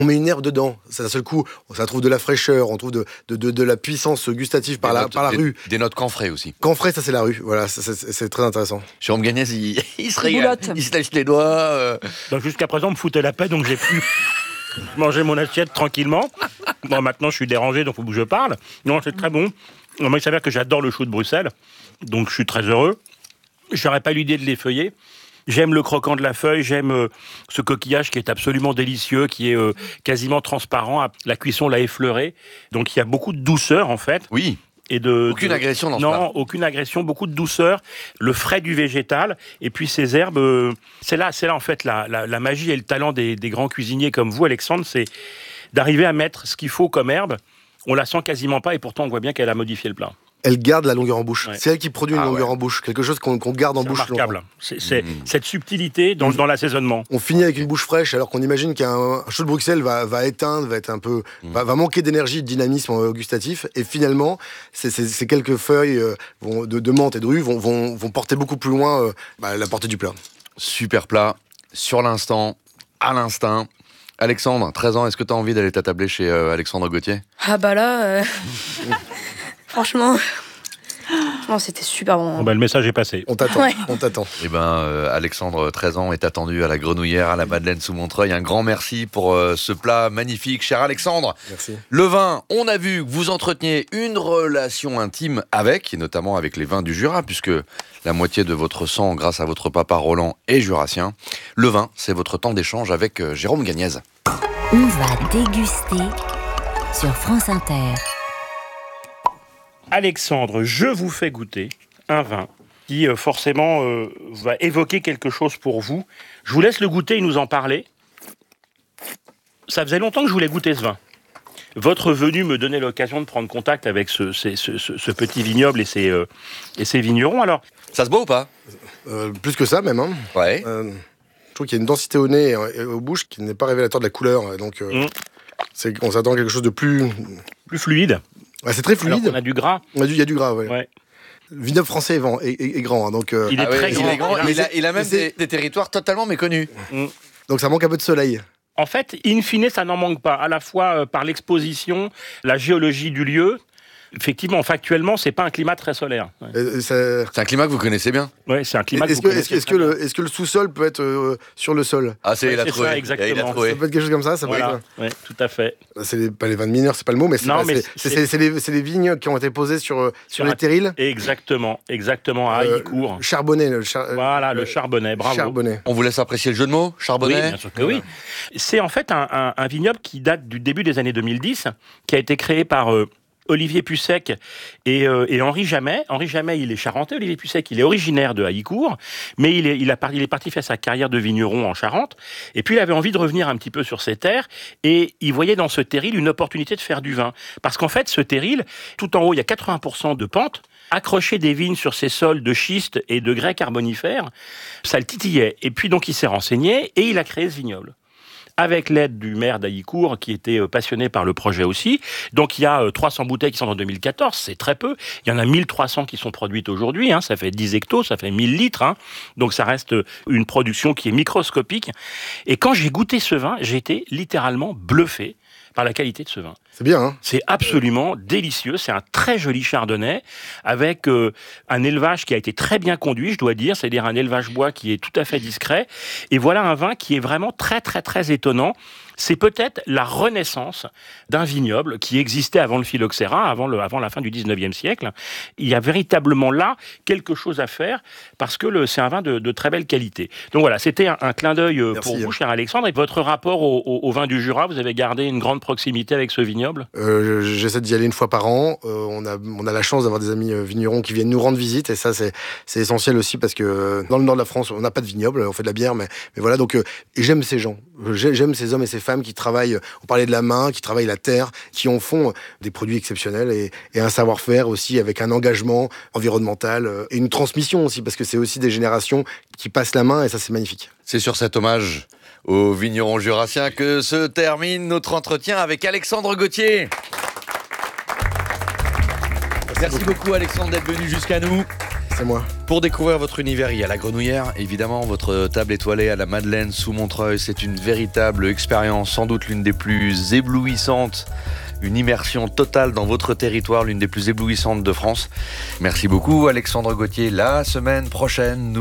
On met une herbe dedans, ça d'un seul coup, ça trouve de la fraîcheur, on trouve de la puissance gustative par la rue. Des notes camphrées aussi. Camphré, ça c'est la rue, voilà, c'est très intéressant. Jérôme Gagnez, il se régale, il se lèche les doigts. Donc jusqu'à présent, on me foutait la paix, donc j'ai pu manger mon assiette tranquillement. Bon, maintenant, je suis dérangé, donc il faut que je parle. Non, c'est très bon. Moi, il s'avère que j'adore le chou de Bruxelles, donc je suis très heureux. J'aurais pas l'idée de l'effeuiller. J'aime le croquant de la feuille, j'aime ce coquillage qui est absolument délicieux, qui est quasiment transparent. La cuisson l'a effleuré, donc il y a beaucoup de douceur en fait. Oui. Aucune agression dans ce plat. Non, aucune agression, beaucoup de douceur, le frais du végétal, et puis ces herbes, c'est là en fait la magie et le talent des grands cuisiniers comme vous, Alexandre, c'est d'arriver à mettre ce qu'il faut comme herbe. On la sent quasiment pas, et pourtant on voit bien qu'elle a modifié le plat. Elle garde la longueur en bouche. Ouais. C'est elle qui produit une longueur en bouche, quelque chose qu'on garde en bouche remarquable. longtemps. C'est cette subtilité dans l'assaisonnement. On finit avec une bouche fraîche, alors qu'on imagine qu'un chou de Bruxelles va éteindre, va être un peu, va manquer d'énergie, de dynamisme gustatif. Et finalement, ces quelques feuilles de menthe et de rue vont porter beaucoup plus loin la portée du plat. Super plat, sur l'instant, à l'instinct. Alexandre, 13 ans, est-ce que tu as envie d'aller t'attabler chez Alexandre Gauthier ? Ah bah là, franchement, c'était super bon. Bon, le message est passé. On t'attend, Ouais. on t'attend. Eh ben, Alexandre, 13 ans, est attendu à la Grenouillère, à la Madeleine sous Montreuil. Un grand merci pour ce plat magnifique, cher Alexandre. Merci. Le vin, on a vu que vous entreteniez une relation intime avec, et notamment avec les vins du Jura, puisque la moitié de votre sang, grâce à votre papa Roland, est jurassien. Le vin, c'est votre temps d'échange avec Jérôme Gagnez. On va déguster sur France Inter. Alexandre, je vous fais goûter un vin qui forcément va évoquer quelque chose pour vous. Je vous laisse le goûter et nous en parler. Ça faisait longtemps que je voulais goûter ce vin. Votre venue me donnait l'occasion de prendre contact avec ce petit vignoble et ses vignerons. Alors, Ça se boit ou pas ? Plus que ça même. Hein. Ouais. Je trouve qu'il y a une densité au nez et aux bouches qui n'est pas révélateur de la couleur. Donc, on s'attend à quelque chose de plus fluide. Ouais, c'est très fluide. Alors qu'on a du gras. Il y a du gras, ouais. Ouais. Le vignoble français est grand, hein, donc. Il est très grand. Il est grand. Il a même des territoires totalement méconnus. Donc ça manque un peu de soleil. En fait, in fine, ça n'en manque pas. À la fois par l'exposition, la géologie du lieu. Effectivement, factuellement, c'est pas un climat très solaire. Ouais. C'est un climat que vous connaissez bien. Ouais, c'est un climat que vous connaissez Est-ce que le sous-sol peut être sur le sol ? Ah, il a c'est trouvé. ça, exactement. Il a trouvé. Ça peut être quelque chose comme ça, Voilà, ouais, tout à fait. C'est pas les vins de mineurs, c'est pas le mot, mais Non, mais c'est les vignes qui ont été posées sur les terrils. Exactement, à Haillicourt. Charbonnet. Le charbonnet, bravo. Charbonnet. On vous laisse apprécier le jeu de mots, charbonnet. Oui, bien sûr que oui. C'est en fait un vignoble qui date du début des années 2010, qui a été créé par Olivier Pussec et Henri Jamet. Henri Jamet, il est charentais. Olivier Pussec, il est originaire de Haillicourt, mais il est parti faire sa carrière de vigneron en Charente. Et puis, il avait envie de revenir un petit peu sur ses terres et il voyait dans ce terril une opportunité de faire du vin. Parce qu'en fait, ce terril, tout en haut, il y a 80% de pente. Accrocher des vignes sur ces sols de schiste et de grès carbonifères, ça le titillait. Et puis, donc, il s'est renseigné et il a créé ce vignoble. Avec l'aide du maire d'Haillicourt, qui était passionné par le projet aussi. Donc, il y a 300 bouteilles qui sont en 2014, c'est très peu. Il y en a 1300 qui sont produites aujourd'hui, ça fait 10 hectos, ça fait 1000 litres. Donc, ça reste une production qui est microscopique. Et quand j'ai goûté ce vin, j'ai été littéralement bluffé par la qualité de ce vin. C'est bien, hein ? C'est absolument délicieux. C'est un très joli chardonnay avec un élevage qui a été très bien conduit, je dois dire. C'est-à-dire un élevage bois qui est tout à fait discret. Et voilà un vin qui est vraiment très, très, très étonnant. C'est peut-être la renaissance d'un vignoble qui existait avant le phylloxéra, avant la fin du 19e siècle. Il y a véritablement là quelque chose à faire parce que c'est un vin de très belle qualité. Donc voilà, c'était un clin d'œil pour vous, cher Alexandre. Et votre rapport au vin du Jura, vous avez gardé une grande proximité avec ce vignoble ? J'essaie d'y aller une fois par an. On a la chance d'avoir des amis vignerons qui viennent nous rendre visite et ça, c'est essentiel aussi parce que dans le nord de la France, on n'a pas de vignoble, on fait de la bière, mais voilà. Donc, et j'aime ces gens. J'aime ces hommes et ces femmes qui travaillent, on parlait de la main, qui travaillent la terre, qui en font des produits exceptionnels et un savoir-faire aussi avec un engagement environnemental et une transmission aussi, parce que c'est aussi des générations qui passent la main et ça, c'est magnifique. C'est sur cet hommage aux vignerons jurassiens que se termine notre entretien avec Alexandre Gauthier. Merci beaucoup Alexandre d'être venu jusqu'à nous. C'est moi. Pour découvrir votre univers, il y a la Grenouillère, évidemment, votre table étoilée à la Madeleine sous Montreuil. C'est une véritable expérience, sans doute l'une des plus éblouissantes. Une immersion totale dans votre territoire, l'une des plus éblouissantes de France. Merci beaucoup Alexandre Gauthier. La semaine prochaine, nous